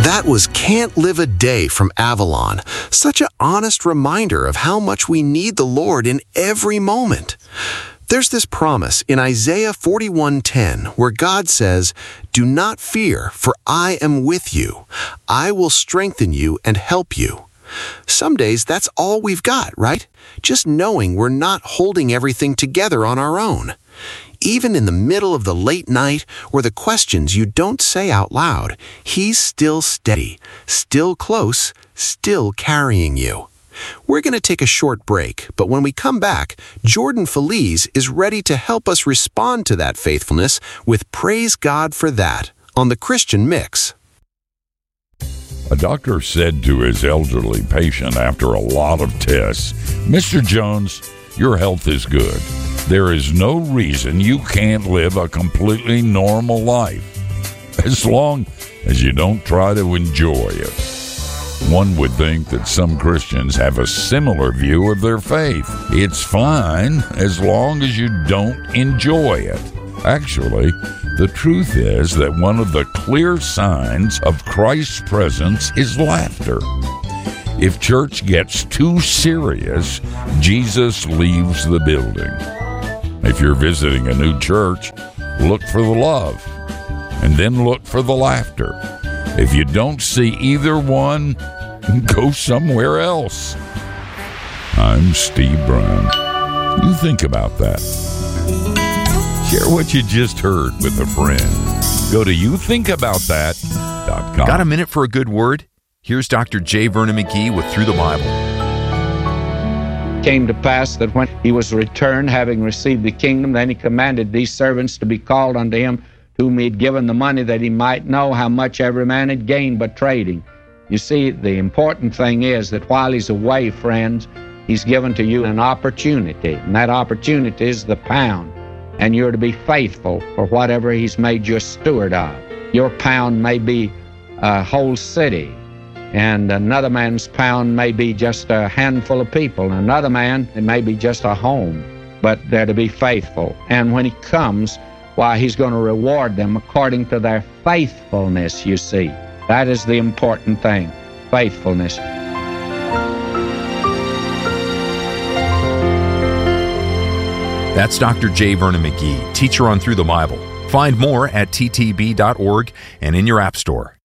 That was Can't Live a Day from Avalon. Such an honest reminder of how much we need the Lord in every moment. There's this promise in Isaiah 41:10 where God says, "Do not fear, for I am with you. I will strengthen you and help you." Some days that's all we've got, right? Just knowing we're not holding everything together on our own. Even in the middle of the late night or the questions you don't say out loud, He's still steady, still close, still carrying you. We're going to take a short break, but when we come back, Jordan Feliz is ready to help us respond to that faithfulness with Praise God for That on the Christian Mix. A doctor said to his elderly patient after a lot of tests, "Mr. Jones, your health is good. There is no reason you can't live a completely normal life, as long as you don't try to enjoy it." One would think that some Christians have a similar view of their faith. It's fine as long as you don't enjoy it. Actually, the truth is that one of the clear signs of Christ's presence is laughter. If church gets too serious, Jesus leaves the building. If you're visiting a new church, look for the love, and then look for the laughter. If you don't see either one, go somewhere else. I'm Steve Brown. You think about that. Share what you just heard with a friend. Go to youthinkaboutthat.com. Got a minute for a good word? Here's Dr. J. Vernon McGee with Through the Bible. It came to pass that when he was returned, having received the kingdom, then he commanded these servants to be called unto him, to whom he had given the money, that he might know how much every man had gained by trading. You see, the important thing is that while he's away, friends, he's given to you an opportunity, and that opportunity is the pound. And you're to be faithful for whatever he's made you a steward of. Your pound may be a whole city, and another man's pound may be just a handful of people. Another man, it may be just a home, but they're to be faithful. And when he comes, why, he's going to reward them according to their faithfulness, you see. That is the important thing, faithfulness. That's Dr. J. Vernon McGee, teacher on Through the Bible. Find more at ttb.org and in your app store.